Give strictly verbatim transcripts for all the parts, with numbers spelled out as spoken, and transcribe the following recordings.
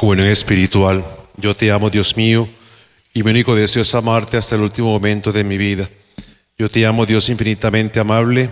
Comunión espiritual. Yo te amo, Dios mío, y mi único deseo es amarte hasta el último momento de mi vida. Yo te amo, Dios infinitamente amable,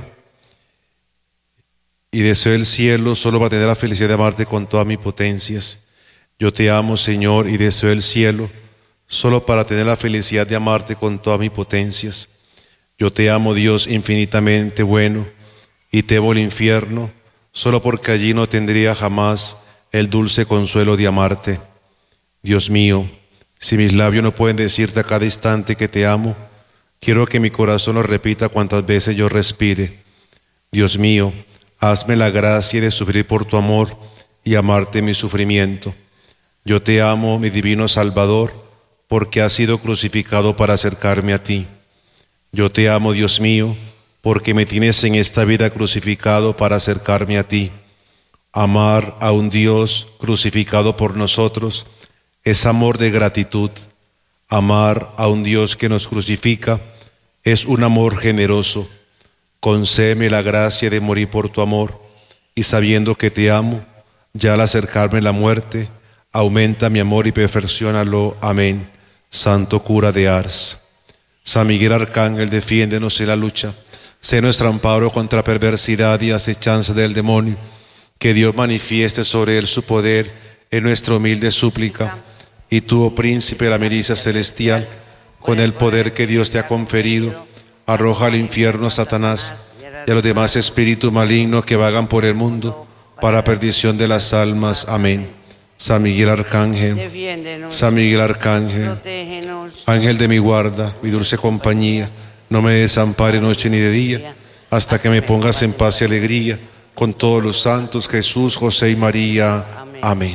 y deseo el cielo solo para tener la felicidad de amarte con todas mis potencias. Yo te amo, Señor, y deseo el cielo solo para tener la felicidad de amarte con todas mis potencias. Yo te amo, Dios infinitamente bueno, y temo el infierno solo porque allí no tendría jamás el dulce consuelo de amarte. Dios mío, si mis labios no pueden decirte a cada instante que te amo, quiero que mi corazón lo repita cuantas veces yo respire. Dios mío, hazme la gracia de sufrir por tu amor y amarte en mi sufrimiento. Yo te amo, mi divino Salvador, porque has sido crucificado para acercarme a ti. Yo te amo, Dios mío, porque me tienes en esta vida crucificado para acercarme a ti. Amar a un Dios crucificado por nosotros es amor de gratitud. Amar a un Dios que nos crucifica es un amor generoso. Concédeme la gracia de morir por tu amor, y sabiendo que te amo, ya al acercarme la muerte, aumenta mi amor y perfecciónalo. Amén. Santo cura de Ars. San Miguel Arcángel, defiéndenos en la lucha. Sé nuestro amparo contra perversidad y acechanza del demonio. Que Dios manifieste sobre él su poder en nuestra humilde súplica. Y tú, oh príncipe de la milicia celestial, con el poder que Dios te ha conferido, arroja al infierno a Satanás y a los demás espíritus malignos que vagan por el mundo para perdición de las almas. Amén. San Miguel Arcángel, San Miguel Arcángel, ángel de mi guarda, mi dulce compañía, no me desampare noche ni de día, hasta que me pongas en paz y alegría con todos los santos, Jesús, José y María. Amén. Amén.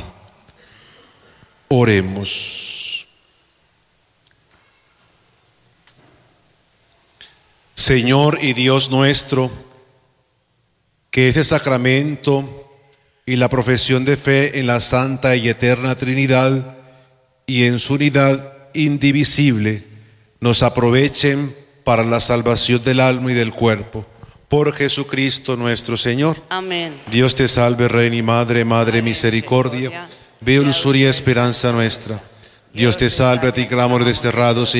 Oremos. Señor y Dios nuestro, que este sacramento y la profesión de fe en la Santa y Eterna Trinidad y en su unidad indivisible nos aprovechen para la salvación del alma y del cuerpo. Por Jesucristo nuestro Señor. Amén. Dios te salve, Reina y Madre, Madre de misericordia, ve dulzura y esperanza nuestra. Dios te salve, a ti clamor desterrados